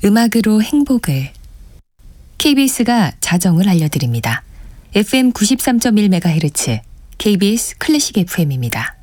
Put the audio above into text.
음악으로 행복을. KBS가 자정을 알려드립니다. FM 93.1MHz KBS 클래식 FM입니다.